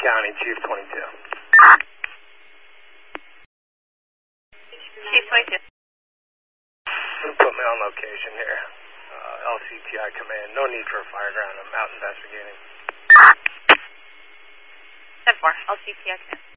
County, Chief 22. Chief 22. Put me on location here. LCTI command. No need for a fire ground. I'm out investigating. 10-4. LCTI command.